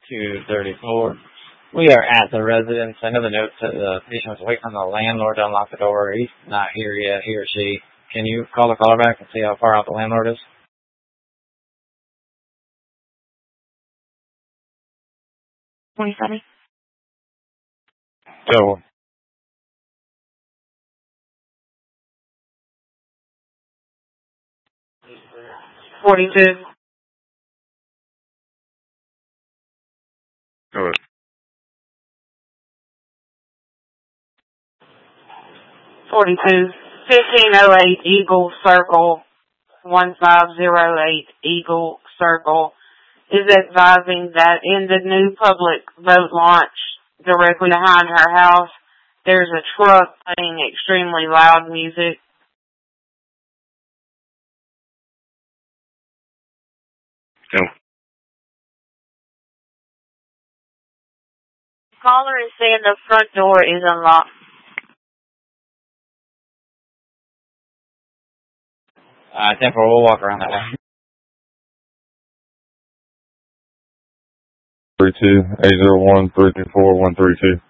234. We are at the residence. I know the note said the patient was waiting on the landlord to unlock the door. He's not here yet, he or she. Can you call the caller back and see how far out the landlord is? 27. So, 42. go ahead. 42. 1508 Eagle Circle, 1508 Eagle Circle, is advising that in the new public boat launch directly behind her house, there's a truck playing extremely loud music. No. Caller is saying the front door is unlocked. Temporal, we'll walk around that way. 32 801 334 132.